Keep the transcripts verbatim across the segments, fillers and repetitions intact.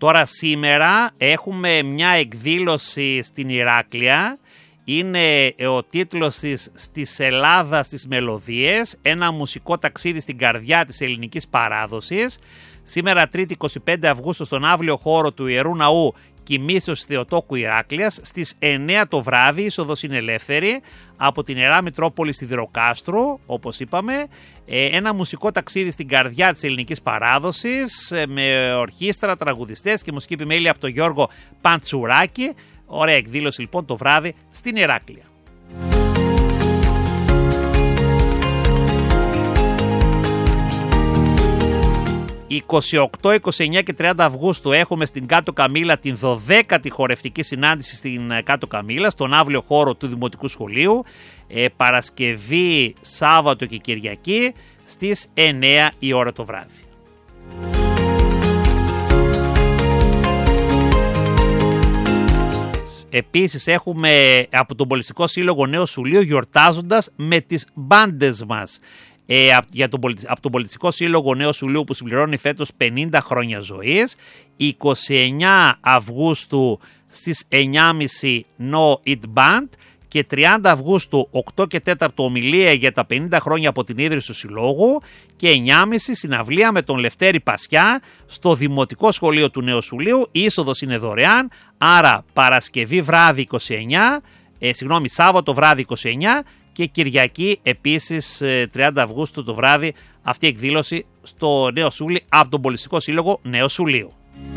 Τώρα σήμερα έχουμε μια εκδήλωση στην Ηράκλεια. Είναι ο τίτλος της «Στις Ελλάδα στις μελωδίες», ένα μουσικό ταξίδι στην καρδιά της ελληνικής παράδοσης. Σήμερα Τρίτη εικοστή πέμπτη Αυγούστου στον αύλιο χώρο του Ιερού Ναού Κοιμήσεως Θεοτόκου Ηράκλειας στις εννιά το βράδυ. Η είσοδος είναι ελεύθερη από την Ιερά Μητρόπολη Σιδηροκάστρου, όπως είπαμε. Ένα μουσικό ταξίδι στην καρδιά της ελληνικής παράδοσης με ορχήστρα, τραγουδιστές και μουσική επιμέλεια από τον Γιώργο Παντσουράκη. Ωραία εκδήλωση λοιπόν το βράδυ στην Ηράκλεια. είκοσι οκτώ, είκοσι εννιά και τριάντα Αυγούστου έχουμε στην Κάτω Καμήλα την δωδέκατη χορευτική συνάντηση στην Κάτω Καμήλα, στον αύλιο χώρο του Δημοτικού Σχολείου, ε, Παρασκευή, Σάββατο και Κυριακή στις εννιά η ώρα το βράδυ. Επίσης έχουμε από τον Πολιτιστικό Σύλλογο Νέο Σουλείο γιορτάζοντας με τις μπάντες μας. Ε, για τον, από τον Πολιτιστικό Σύλλογο Νέο Σουλείου που συμπληρώνει φέτος πενήντα χρόνια ζωής, εικοστή ενάτη Αυγούστου στις εννιά και μισή No It Band και τριάντα Αυγούστου οκτώ και τέσσερα ομιλία για τα πενήντα χρόνια από την ίδρυση του Συλλόγου και εννιά και μισή συναυλία με τον Λευτέρη Πασιά στο Δημοτικό Σχολείο του Νέου Σουλείου. Η είσοδος είναι δωρεάν, άρα Παρασκευή βράδυ είκοσι εννιά, ε, συγγνώμη, Σάββατο βράδυ είκοσι εννιά και Κυριακή επίσης τριάντα Αυγούστου το βράδυ αυτή η εκδήλωση στο Νέο Σούλη από τον Πολιτιστικό Σύλλογο Νέο Σουλείου.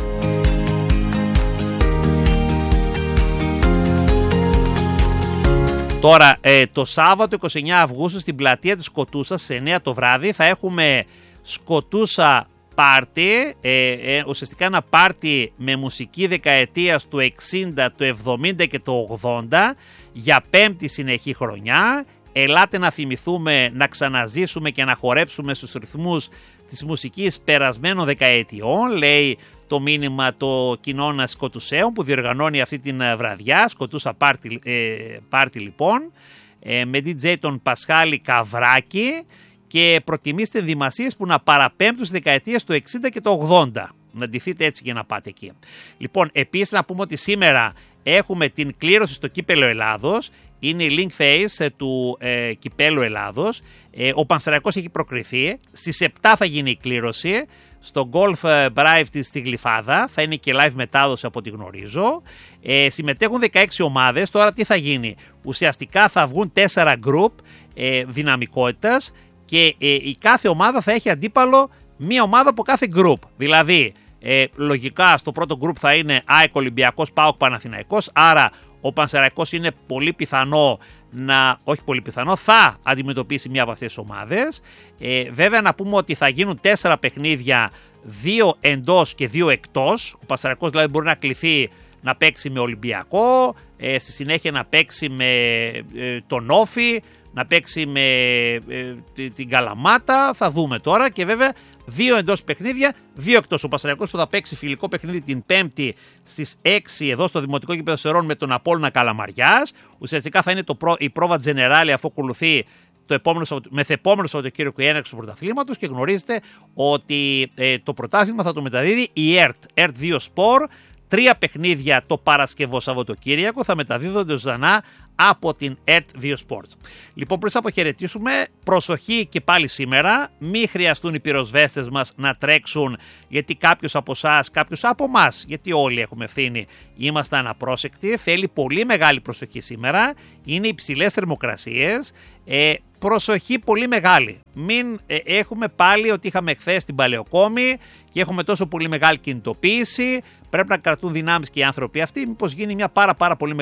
Τώρα ε, το Σάββατο εικοστή ενάτη Αυγούστου στην πλατεία της Σκοτούσας σε εννιά το βράδυ θα έχουμε Σκοτούσα πάρτι, ε, ε, ουσιαστικά ένα πάρτι με μουσική δεκαετίας του εξήντα, του εβδομήντα και του ογδόντα για πέμπτη συνεχή χρονιά. Ελάτε να θυμηθούμε, να ξαναζήσουμε και να χορέψουμε στους ρυθμούς της μουσικής περασμένων δεκαετιών, λέει το μήνυμα το κοινών Σκοτουσαίων που διοργανώνει αυτή την βραδιά, Σκοτούσα πάρτι, ε, πάρτι λοιπόν, ε, με ντι τζέι τον Πασχάλη Καβράκη, και προτιμήστε ενδυμασίες που να παραπέμπτουν στις δεκαετίες του εξήντα και του ογδόντα. Να ντυθείτε έτσι για να πάτε εκεί. Λοιπόν, επίσης να πούμε ότι σήμερα έχουμε την κλήρωση στο Κύπελλο Ελλάδος. Είναι η link face του ε, Κυπέλλου Ελλάδος. Ε, ο Πανσεραϊκός έχει προκριθεί. Στις επτά θα γίνει η κλήρωση στο Golf Brive της στη Γλυφάδα. Θα είναι και live μετάδοση από ό,τι γνωρίζω. Ε, συμμετέχουν δεκαέξι ομάδες. Τώρα τι θα γίνει? Ουσιαστικά θα βγουν τέσσερα group ε, δυναμικότητας και ε, η κάθε ομάδα θα έχει αντίπαλο μία ομάδα από κάθε group. Δηλαδή, ε, λογικά στο πρώτο group θα είναι ΑΕΚ, Ολυμπιακός, ΠΑΟΚ, Παναθηναϊκός. Άρα ο Πανσεραϊκός είναι πολύ πιθανό να, όχι πολύ πιθανό, θα αντιμετωπίσει μία από αυτές τις ομάδες. Ε, βέβαια να πούμε ότι θα γίνουν τέσσερα παιχνίδια, δύο εντός και δύο εκτός. Ο Πανσεραϊκός δηλαδή μπορεί να κληθεί να παίξει με Ολυμπιακό, ε, στη συνέχεια να παίξει με ε, τον Όφη, να παίξει με ε, την Καλαμάτα, θα δούμε τώρα, και βέβαια δύο εντός παιχνίδια, δύο εκτός. Ο Πανσεραϊκός που θα παίξει φιλικό παιχνίδι την Πέμπτη στις έξι εδώ στο Δημοτικό Γήπεδο Σερών με τον Απόλλωνα Καλαμαριάς. Ουσιαστικά θα είναι το προ, η πρόβα Τζενεράλη αφού ακολουθεί το επόμενο, μεθεπόμενο Σαββατοκύριακο η έναρξη του πρωταθλήματος, και γνωρίζετε ότι ε, το πρωτάθλημα θα το μεταδίδει η ΕΡΤ, ΕΡΤ δύο Σπορ. Τρία παιχνίδια το Παρασκευό Σαββατοκύριακο θα μεταδίδονται ζωντανά από την ΕΡΤ δύο Sports. Λοιπόν, πριν αποχαιρετήσουμε, προσοχή και πάλι σήμερα, μην χρειαστούν οι πυροσβέστες μας να τρέξουν, γιατί κάποιος από εσάς, κάποιος από εμάς, γιατί όλοι έχουμε ευθύνη, είμαστε αναπρόσεκτοι. Θέλει πολύ μεγάλη προσοχή σήμερα, είναι υψηλές θερμοκρασίες, ε, προσοχή πολύ μεγάλη. Μην ε, έχουμε πάλι ότι είχαμε χθες στην Παλαιοκόμη και έχουμε τόσο πολύ μεγάλη κινητοποίηση. Πρέπει να κρατούν δυνάμεις και οι άνθρωποι αυτοί, μήπως γίνει μια πάρα πάρα πολύ μεγάλη